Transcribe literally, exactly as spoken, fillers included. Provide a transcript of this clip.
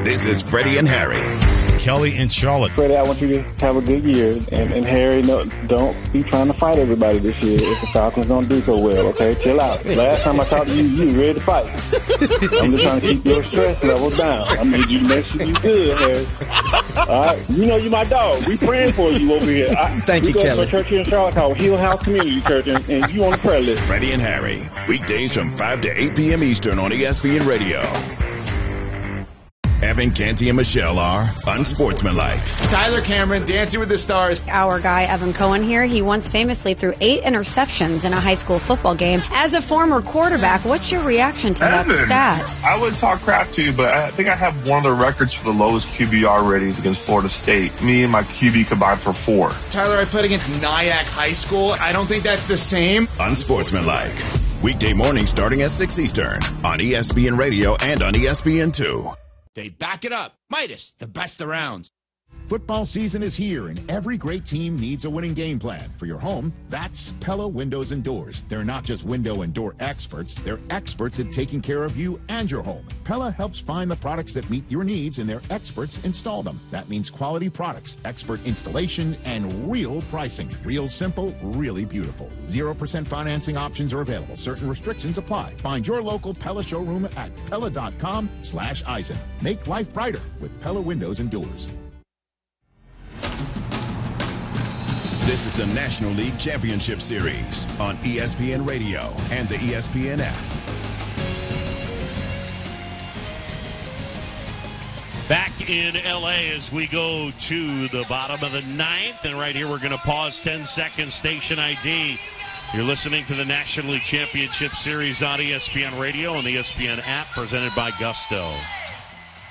This is Freddie and Harry. Kelly in Charlotte. Freddie, I want you to have a good year. And, and Harry, no, don't be trying to fight everybody this year if the Falcons don't do so well, okay? Chill out. Last time I talked to you, you were ready to fight. I'm just trying to keep your stress level down. I need you to make sure you good, Harry. All right? You know you my dog. We praying for you over here. I, Thank we you, go Kelly. to a church here in Charlotte called Hill House Community Church, and, and you on the prayer list. Freddie and Harry. Weekdays from five to eight p.m. Eastern on E S P N Radio. Evan, Canty, and Michelle are unsportsmanlike. Tyler Cameron, Dancing with the Stars. Our guy, Evan Cohen here, he once famously threw eight interceptions in a high school football game. As a former quarterback, what's your reaction to Evan, that stat? I wouldn't talk crap to you, but I think I have one of the records for the lowest Q B R ratings against Florida State. Me and my Q B combined for four. Tyler, I played against Nyack High School. I don't think that's the same. Unsportsmanlike. Weekday morning starting at six Eastern on E S P N Radio and on E S P N two. They back it up. Midas, the best around. Football season is here, and every great team needs a winning game plan. For your home, that's Pella Windows and Doors. They're not just window and door experts, they're experts at taking care of you and your home. Pella helps find the products that meet your needs, and their experts install them. That means quality products, expert installation, and real pricing. Real simple, really beautiful. zero percent financing options are available. Certain restrictions apply. Find your local Pella showroom at Pella.com slash Eisen. Make life brighter with Pella Windows and Doors. This is the National League Championship Series on E S P N Radio and the E S P N app. Back in L A as we go to the bottom of the ninth. And right here we're going to pause ten seconds, station I D. You're listening to the National League Championship Series on E S P N Radio and the E S P N app, presented by Gusto.